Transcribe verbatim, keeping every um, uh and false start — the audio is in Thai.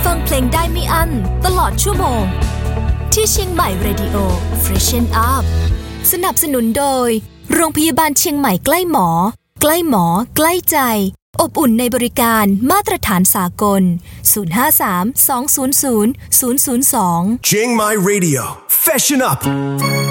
ฟังเพลงได้ไม่อั้นตลอดชั่วโมงที่เชียงใหม่ Radio Freshen Up สนับสนุนโดยโรงพยาบาลเชียงใหม่ใกล้หมอใกล้หมอใกล้ใจอบอุ่นในบริการมาตรฐานสากลศูนย์ ห้า สาม สอง ศูนย์ ศูนย์ ศูนย์ ศูนย์ สอง Chiang Mai Radio Freshen Up